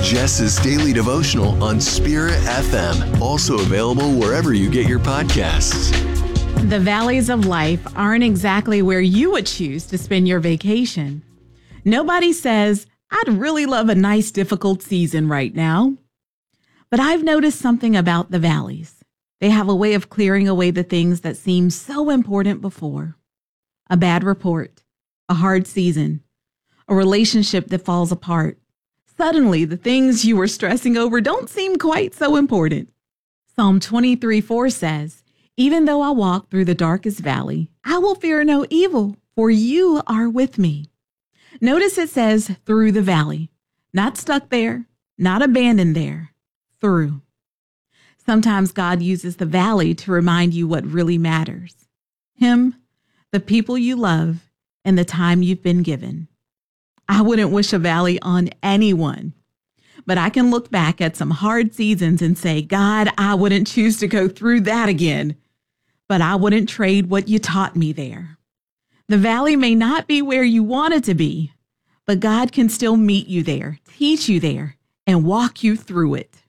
Jess's daily devotional on Spirit FM, also available wherever you get your podcasts. The valleys of life aren't exactly where you would choose to spend your vacation. Nobody says, I'd really love a nice, difficult season right now. But I've noticed something about the valleys. They have a way of clearing away the things that seemed so important before. A bad report, a hard season, a relationship that falls apart. Suddenly, the things you were stressing over don't seem quite so important. Psalm 23:4 says, even though I walk through the darkest valley, I will fear no evil, for you are with me. Notice it says through the valley, not stuck there, not abandoned there, through. Sometimes God uses the valley to remind you what really matters. Him, the people you love, and the time you've been given. I wouldn't wish a valley on anyone, but I can look back at some hard seasons and say, God, I wouldn't choose to go through that again, but I wouldn't trade what you taught me there. The valley may not be where you want it to be, but God can still meet you there, teach you there, and walk you through it.